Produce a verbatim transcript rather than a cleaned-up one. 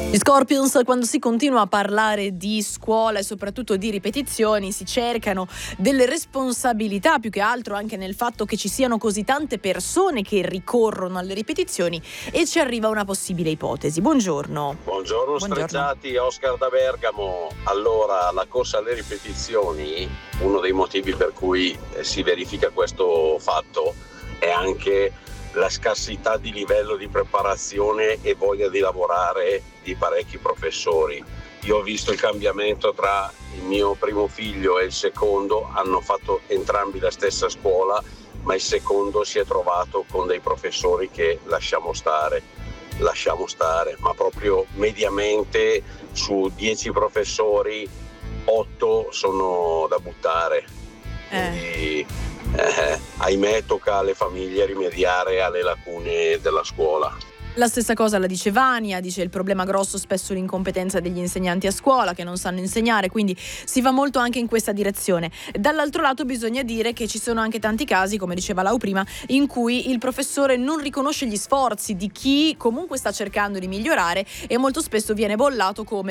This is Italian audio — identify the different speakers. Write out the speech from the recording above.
Speaker 1: Gli Scorpions, quando si continua a parlare di scuola e soprattutto di ripetizioni, si cercano delle responsabilità, più che altro anche nel fatto che ci siano così tante persone che ricorrono alle ripetizioni, e ci arriva una possibile ipotesi. Buongiorno.
Speaker 2: Buongiorno,
Speaker 1: Buongiorno.
Speaker 2: Sfrecciati, Oscar da Bergamo. Allora, la corsa alle ripetizioni, uno dei motivi per cui si verifica questo fatto è anche la scarsità di livello di preparazione e voglia di lavorare di parecchi professori. Io ho visto il cambiamento tra il mio primo figlio e il secondo, hanno fatto entrambi la stessa scuola, ma il secondo si è trovato con dei professori che lasciamo stare, lasciamo stare, ma proprio mediamente su dieci professori, otto sono da buttare.
Speaker 1: Eh.
Speaker 2: Quindi, Eh, ahimè, tocca alle famiglie rimediare alle lacune della scuola.
Speaker 1: La stessa cosa la dice Vania, dice il problema grosso spesso l'incompetenza degli insegnanti a scuola che non sanno insegnare, quindi si va molto anche in questa direzione. Dall'altro lato bisogna dire che ci sono anche tanti casi, come diceva Lau prima, in cui il professore non riconosce gli sforzi di chi comunque sta cercando di migliorare e molto spesso viene bollato come